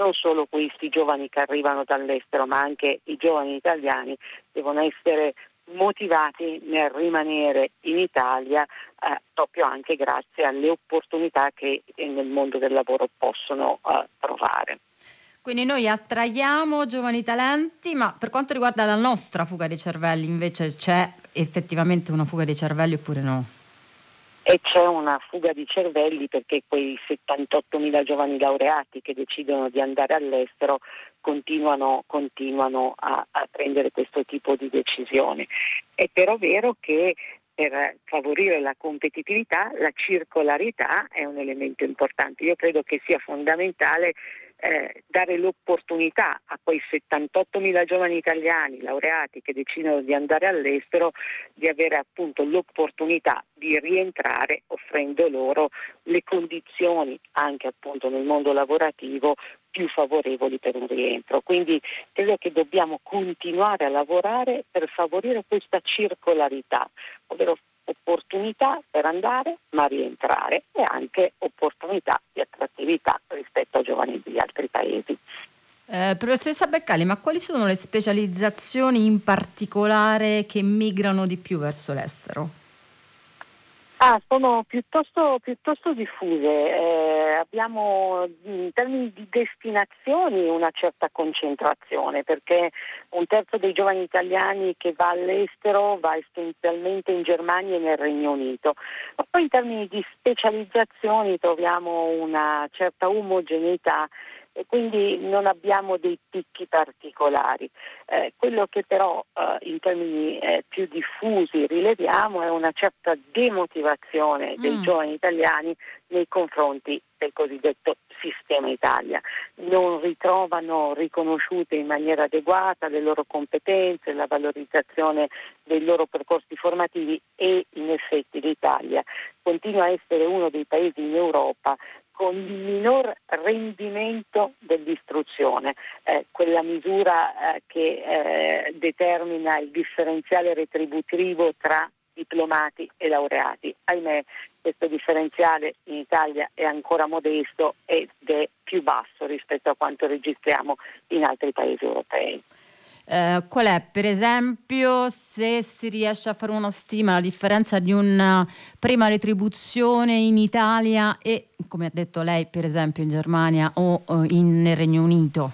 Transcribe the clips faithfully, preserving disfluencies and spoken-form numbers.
non solo questi giovani che arrivano dall'estero, ma anche i giovani italiani devono essere motivati nel rimanere in Italia, eh, proprio anche grazie alle opportunità che nel mondo del lavoro possono eh, trovare. Quindi noi attraiamo giovani talenti, ma per quanto riguarda la nostra fuga dei cervelli, invece c'è effettivamente una fuga dei cervelli oppure no? E c'è una fuga di cervelli perché quei settantottomila giovani laureati che decidono di andare all'estero continuano, continuano a, a prendere questo tipo di decisioni. È però vero che per favorire la competitività la circolarità è un elemento importante. Io credo che sia fondamentale eh, dare l'opportunità a quei settantottomila giovani italiani laureati che decidono di andare all'estero di avere appunto l'opportunità di rientrare, offrendo loro le condizioni anche appunto nel mondo lavorativo più favorevoli per un rientro. Quindi credo che dobbiamo continuare a lavorare per favorire questa circolarità, ovvero opportunità per andare ma rientrare e anche opportunità di attrattività rispetto a giovani di altri paesi. Eh, professoressa Beccali, ma quali sono le specializzazioni in particolare che migrano di più verso l'estero? Ah, sono piuttosto, piuttosto diffuse. Eh, abbiamo in termini di destinazioni una certa concentrazione perché un terzo dei giovani italiani che va all'estero va essenzialmente in Germania e nel Regno Unito. Ma poi in termini di specializzazioni troviamo una certa omogeneità e quindi non abbiamo dei picchi particolari. Eh, quello che però eh, in termini eh, più diffusi rileviamo è una certa demotivazione dei Mm. giovani italiani nei confronti del cosiddetto sistema Italia. Non ritrovano riconosciute in maniera adeguata le loro competenze, la valorizzazione dei loro percorsi formativi e in effetti l'Italia continua a essere uno dei paesi in Europa con il minor rendimento dell'istruzione, eh, quella misura eh, che eh, determina il differenziale retributivo tra diplomati e laureati. Ahimè, questo differenziale in Italia è ancora modesto ed è più basso rispetto a quanto registriamo in altri paesi europei. Eh, qual è, per esempio, se si riesce a fare una stima, la differenza di una prima retribuzione in Italia e, come ha detto lei, per esempio in Germania o eh, in, nel Regno Unito?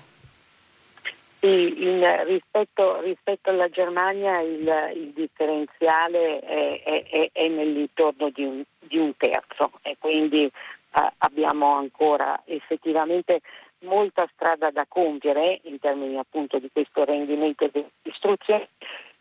Sì, in, rispetto, rispetto alla Germania il, il differenziale è, è, è, è nell'intorno di un, di un terzo e quindi eh, abbiamo ancora effettivamente molta strada da compiere in termini appunto di questo rendimento dell'istruzione.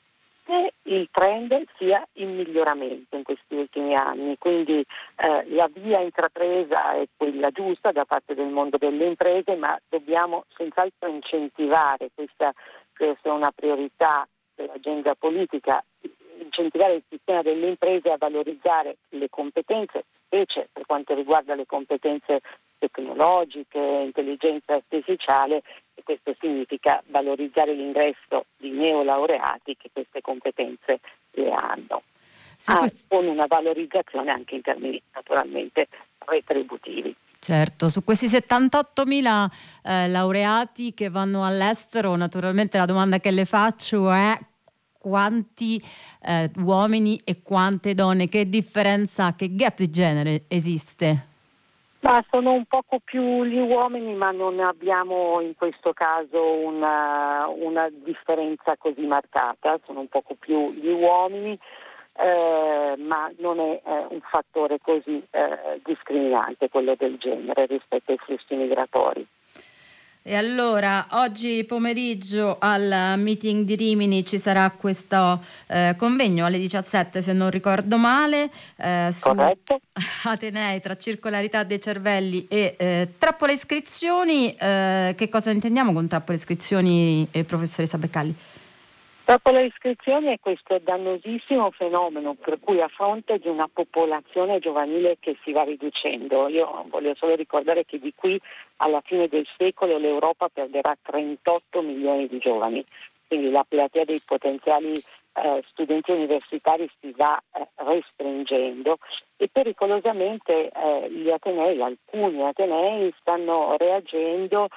E il trend sia in miglioramento in questi ultimi anni, quindi eh, la via intrapresa è quella giusta da parte del mondo delle imprese, ma dobbiamo senz'altro incentivare, questa questa è una priorità dell'agenda politica, incentivare il sistema delle imprese a valorizzare le competenze, specie per quanto riguarda le competenze tecnologiche, intelligenza artificiale, e questo significa valorizzare l'ingresso di neolaureati che queste competenze le hanno, ah, Questo... con una valorizzazione anche in termini naturalmente retributivi. Certo, su questi settantottomila eh, laureati che vanno all'estero, naturalmente la domanda che le faccio è quanti eh, uomini e quante donne, che differenza, che gap di genere esiste? Ma sono un poco più gli uomini, ma non abbiamo in questo caso una, una differenza così marcata, sono un poco più gli uomini, eh, ma non è eh, un fattore così eh, discriminante quello del genere rispetto ai flussi migratori. E allora, oggi pomeriggio al meeting di Rimini ci sarà questo eh, convegno alle diciassette, se non ricordo male, eh, su Corretto. Atenei tra circolarità dei cervelli e eh, trappole iscrizioni. Eh, che cosa intendiamo con trappole iscrizioni, eh, professoressa Beccali? Dopo le iscrizioni è questo dannosissimo fenomeno per cui a fronte di una popolazione giovanile che si va riducendo, io voglio solo ricordare che di qui alla fine del secolo l'Europa perderà trentotto milioni di giovani, quindi la platea dei potenziali eh, studenti universitari si va eh, restringendo e pericolosamente eh, gli atenei, alcuni atenei stanno reagendo